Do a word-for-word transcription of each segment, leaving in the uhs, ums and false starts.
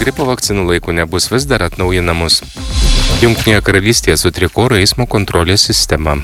gripo vakcinų laiku nebus vis dar atnaujinamos. Jungtinėje karalystėje sutriko oro eismo kontrolės sistema.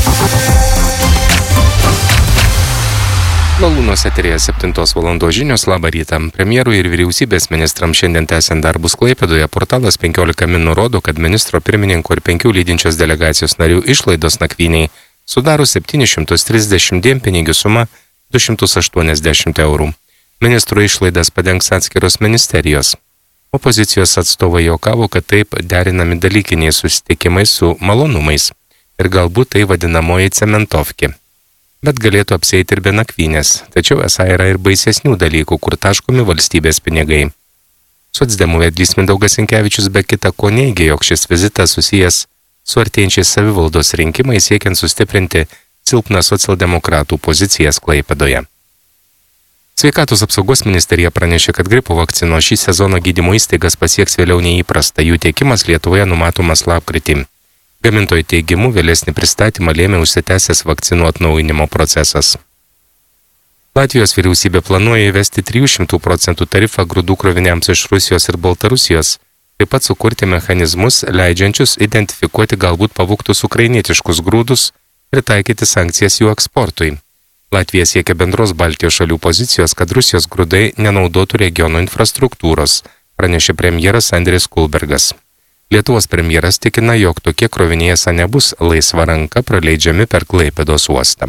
Lalūnos eterėje septintos valandos žinios. Labą rytą. Premjerui ir vyriausybės ministrams šiandien tęsiant darbus Klaipėdoje, portalas penkiolika min nurodo, kad ministro pirmininko ir penkių lydinčios delegacijos narių išlaidos nakvyniai sudaro septynis šimtus trisdešimt dienpinigių sumą du šimtus aštuoniasdešimt eurų. Ministro išlaidas padengs atskiros ministerijos. Opozicijos atstovai juokavo, kad taip derinami dalykiniai susitikimai su malonumais ir galbūt tai vadinamoji cementovkė. Bet galėtų apsieiti ir be nakvynės, tačiau esą yra ir baisesnių dalykų, kur taškomi valstybės pinigai. Socdemų vedlys Mindaugas Sinkevičius be kita ko neigė, jog šis vizitas susijęs su artėjančiais savivaldos rinkimais siekiant sustiprinti silpną socialdemokratų pozicijas Klaipėdoje. Sveikatos apsaugos ministerija pranešė, kad gripo vakcino šį sezono gydymo įstaigas pasieks vėliau neįprasta, jų tiekimas Lietuvoje numatomas lapkritį. Gamintojų teigimu vėlesnį pristatymą lėmė užsitęsęs vakcinų atnaujinimo procesas. Latvijos vyriausybė planuoja įvesti trijų šimtų procentų tarifą grūdų kroviniams iš Rusijos ir Baltarusijos, taip pat sukurti mechanizmus, leidžiančius identifikuoti galbūt pavogtus ukrainietiškus grūdus ir taikyti sankcijas jų eksportui. Latvija siekia bendros Baltijos šalių pozicijos, kad Rusijos grūdai nenaudotų regiono infrastruktūros, pranešė premjeras Andris Kulbergas. Lietuvos premjeras tikina, jog tokie kroviniai esą nebus laisva ranka praleidžiami per Klaipėdos uostą.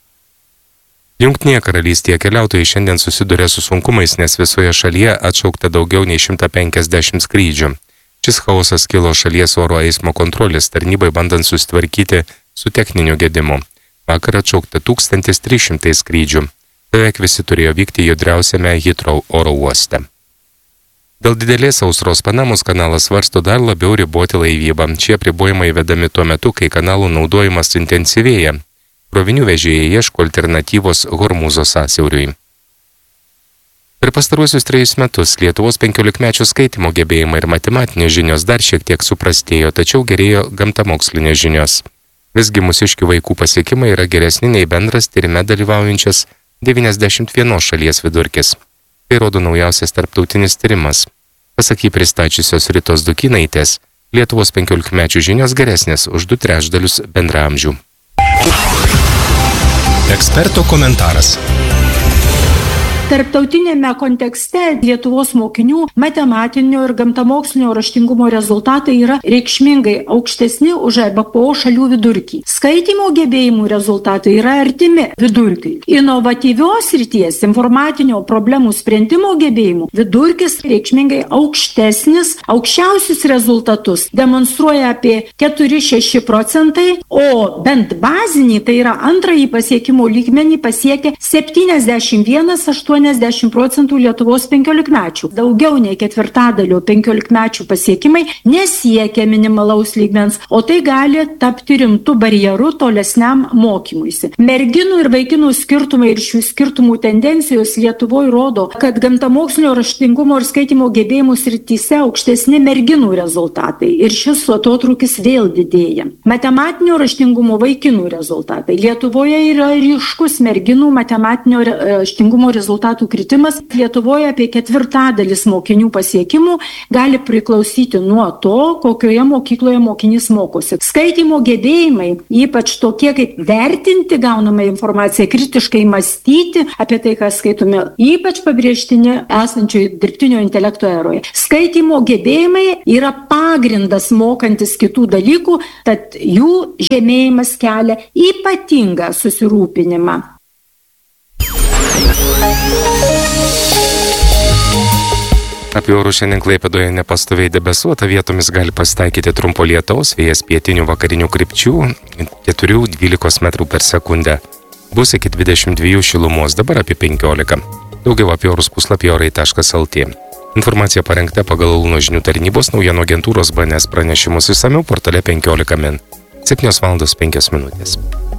Jungtinėje karalystėje keliautojai šiandien susiduria su sunkumais, nes visoje šalyje atšaukta daugiau nei šimtas penkiasdešimt skrydžių. Šis chaosas kilo šalies oro eismo kontrolės tarnybai bandant susitvarkyti su techniniu gedimu. Vakar atšaukta tūkstantis trys šimtai skrydžių. Beveik visi turėjo vykti judriausiame Heathrow oro uoste. Dėl didelės sausros Panamos kanalas svarsto dar labiau riboti laivybą. Šie apribojimai vedami tuo metu, kai kanalų naudojimas intensyvėja. Krovinių vežėjai ieško alternatyvos Hormūzo sąsiauriui. Per pastaruosius trejus metus Lietuvos penkiolikmečių skaitymo gebėjimai ir matematinės žinios dar šiek tiek suprastėjo, tačiau gerėjo gamtamokslinės žinios. Visgi mūsiškių vaikų pasiekimai yra geresni nei bendras tyrime dalyvaujančias devyniasdešimt vienos šalies vidurkis. Tai rodo naujausias tarptautinis tyrimas. Pasak jį pristačiusios Ritos Dukynaitės, Lietuvos penkiolikmečių žinios geresnės už du trečdalius bendraamžių. Eksperto komentaras. Tarptautinėme kontekste Lietuvos mokinių matematinio ir gamtamokslinio raštingumo rezultatai yra reikšmingai aukštesni už E B P O šalių vidurkį. Skaitymo gebėjimų rezultatai yra artimi vidurkiui. Inovatyvios srities informatinio problemų sprendimo gebėjimų vidurkis reikšmingai aukštesnis, aukščiausius rezultatus demonstruoja apie keturi šeši procentai, o bent bazinį, tai yra antrąjį pasiekimo lygmenį pasiekia septyniasdešimt vienas aštuoniasdešimt procentų Lietuvos penkiolikmečių. Daugiau nei ketvirtadalio penkiolikmečių pasiekimai nesiekia minimalaus lygmens, o tai gali tapti rimtu barjeru tolesniam mokymuisi. Merginų ir vaikinų skirtumai ir šių skirtumų tendencijos Lietuvoje rodo, kad gamtamokslinio raštingumo ir skaitymo gebėjimų srityse aukštesni merginų rezultatai ir šis atotrūkis vėl didėja. Matematinio raštingumo vaikinų rezultatai. Lietuvoje yra ryškus merginų matematinio raštingumo rezultatų kritimas. Lietuvoje apie ketvirtadalis mokinių pasiekimų gali priklausyti nuo to, kokioje mokykloje mokinys mokosi. Skaitymo gebėjimai, ypač tokie kaip vertinti gaunamą informaciją, kritiškai mąstyti apie tai, ką skaitome, ypač pabrėžtini esančioje dirbtinio intelekto eroje. Skaitymo gebėjimai yra pagrindas mokantis kitų dalykų, tad jų žemėjimas kelia ypatingą susirūpinimą. Apie orus šiandien Klaipėdoje nepastoviai debesuota, vietomis gali pasitaikyti trumpo lietaus, vėjas pietinių vakarinių krypčių keturi dvylika metrų per sekundę. Bus iki dvidešimt dviejų šilumos, dabar apie penkiolika. Daugiau apie orus puslapį orai taškas el tė. Informacija parengta pagal Lalūnos žinių tarnybos naujienų agentūros B N S pranešimus išsamiau portale penkiolika min. septynios valandos penkios minutės.